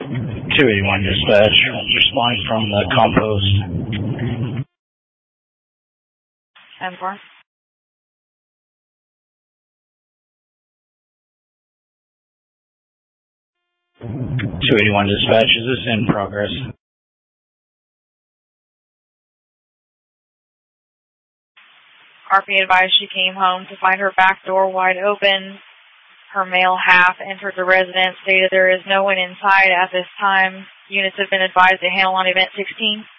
281 dispatch, responding from the compost. M4. 281 dispatch, is this in progress? RP advised she came home to find her back door wide open. Her male half entered the residence, stated there is no one inside at this time. Units have been advised to handle on event 16.